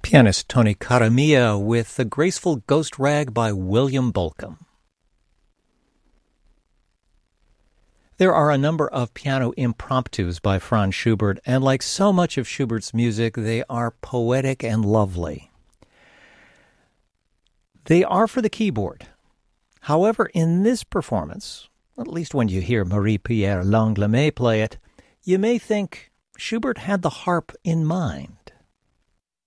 Pianist Tony Caramia with The Graceful Ghost Rag by William Bolcom. There are a number of piano impromptus by Franz Schubert, and like so much of Schubert's music, they are poetic and lovely. They are for the keyboard. However, in this performance, at least when you hear Marie-Pierre Langlemais play it, you may think Schubert had the harp in mind.